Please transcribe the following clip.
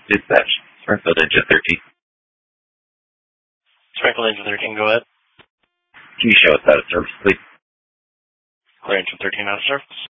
Dispatch, Springfield Engine 13. Springfield Engine 13, go ahead. Can you show us out of service, please? Clear Engine 13 out of service.